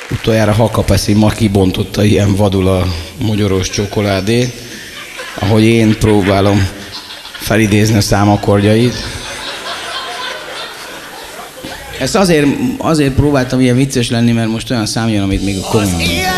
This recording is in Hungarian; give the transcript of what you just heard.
Utoljára Hakapeszi ma kibontotta ilyen vadul a mogyoros csokoládét, ahogy én próbálom felidézni a számakordjait. Ezt azért próbáltam ilyen vicces lenni, mert most olyan szám jön, amit még a komolyan